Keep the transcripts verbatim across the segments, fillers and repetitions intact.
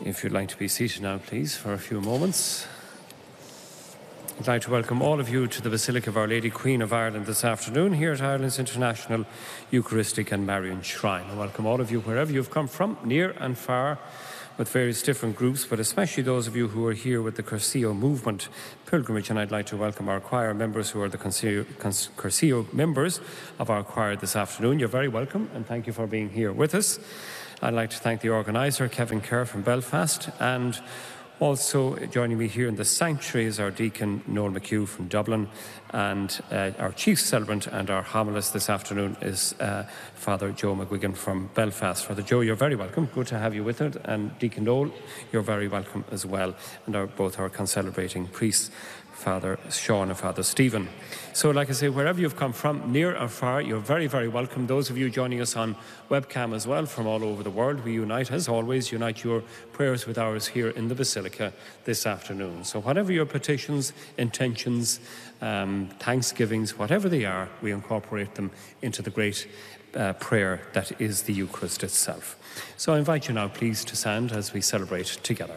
If you'd like to be seated now, please, for a few moments. I'd like to welcome all of you to the Basilica of Our Lady, Queen of Ireland this afternoon here at Ireland's International Eucharistic and Marian Shrine. I welcome all of you wherever you've come from, near and far, with various different groups, but especially those of you who are here with the Cursillo Movement pilgrimage. And I'd like to welcome our choir members who are the Cursillo members of our choir this afternoon. You're very welcome, and thank you for being here with us. I'd like to thank the organiser, Kevin Kerr from Belfast, and also joining me here in the sanctuary is our deacon, Noel McHugh from Dublin, and uh, our chief celebrant and our homilist this afternoon is uh, Father Joe McGuigan from Belfast. Father Joe, you're very welcome. Good to have you with us. And Deacon Noel, you're very welcome as well. And our, both our concelebrating priests, Father Sean and Father Stephen. So, like I say, wherever you've come from, near or far, you're very, very welcome. Those of you joining us on webcam as well from all over the world, we unite, as always, unite your prayers with ours here in the Basilica this afternoon. So whatever your petitions, intentions, um, thanksgivings, whatever they are, we incorporate them into the great uh, prayer that is the Eucharist itself. So I invite you now, please, to stand as we celebrate together.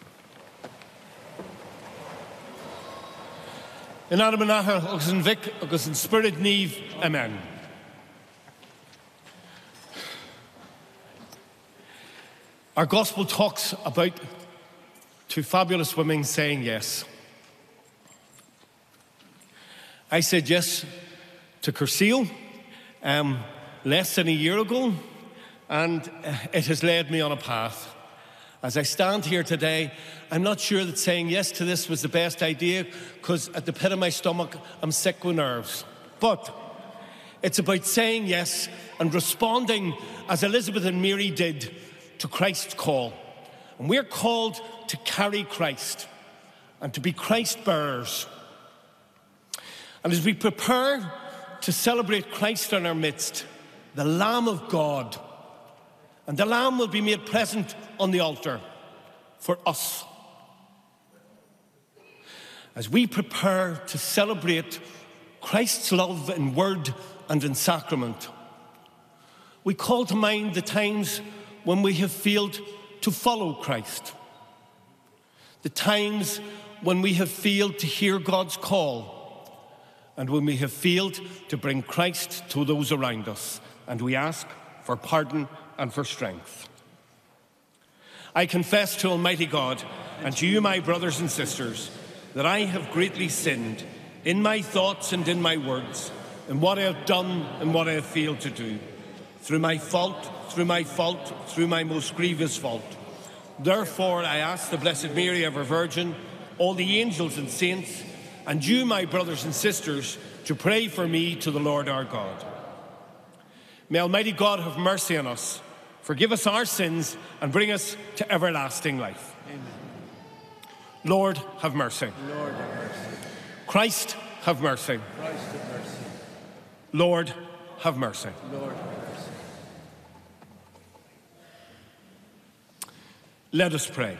In Adam and Ahar, agus in Vic, agus in Spirit Neve, Amen. Our Gospel talks about two fabulous women saying yes. I said yes to Cursillo um, less than a year ago, and it has led me on a path. As I stand here today, I'm not sure that saying yes to this was the best idea, because at the pit of my stomach, I'm sick with nerves. But it's about saying yes and responding, as Elizabeth and Mary did, to Christ's call. And we're called to carry Christ and to be Christ bearers. And as we prepare to celebrate Christ in our midst, the Lamb of God, and the Lamb will be made present on the altar for us. As we prepare to celebrate Christ's love in word and in sacrament, we call to mind the times when we have failed to follow Christ, the times when we have failed to hear God's call, and when we have failed to bring Christ to those around us, and we ask for pardon and for strength. I confess to Almighty God and to you, my brothers and sisters, that I have greatly sinned in my thoughts and in my words, in what I have done and what I have failed to do, through my fault, through my fault, through my most grievous fault. Therefore, I ask the Blessed Mary, ever Virgin, all the angels and saints, and you, my brothers and sisters, to pray for me to the Lord our God. May Almighty God have mercy on us, forgive us our sins, and bring us to everlasting life. Amen. Lord, have mercy. Lord, have mercy. Christ, have mercy. Christ, have mercy. Lord, have mercy. Lord, have mercy. Let us pray.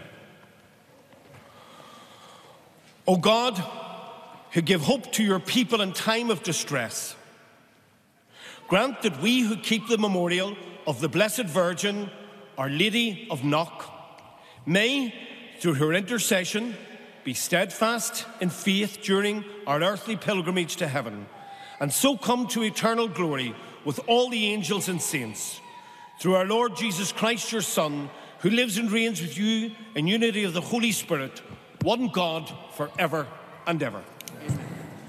O God, who give hope to your people in time of distress, grant that we who keep the memorial of the Blessed Virgin, Our Lady of Knock, may, through her intercession, be steadfast in faith during our earthly pilgrimage to heaven, and so come to eternal glory with all the angels and saints. Through our Lord Jesus Christ, your Son, who lives and reigns with you in unity of the Holy Spirit, one God, for ever and ever. Amen.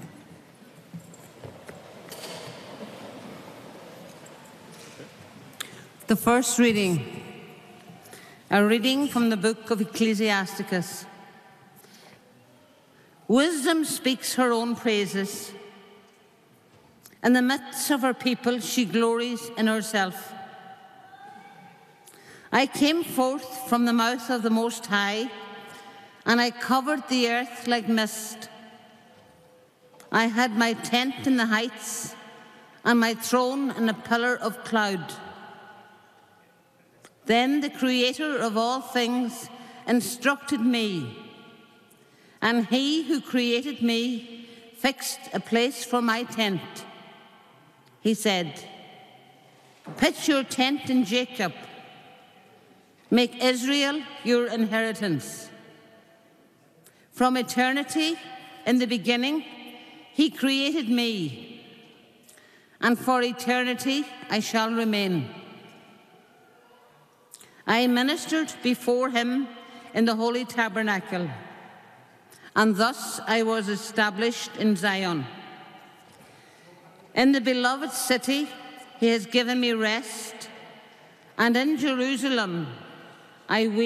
The first reading, a reading from the book of Ecclesiasticus. Wisdom speaks her own praises. In the midst of her people, she glories in herself. I came forth from the mouth of the Most High, and I covered the earth like mist. I had my tent in the heights, and my throne in a pillar of cloud. Then the Creator of all things instructed me, and he who created me fixed a place for my tent. He said, pitch your tent in Jacob, Make Israel your inheritance. From eternity, in the beginning, he created me, and for eternity I shall remain. I ministered before him in the holy tabernacle, and thus I was established in Zion. In the beloved city he has given me rest, and in Jerusalem I wait.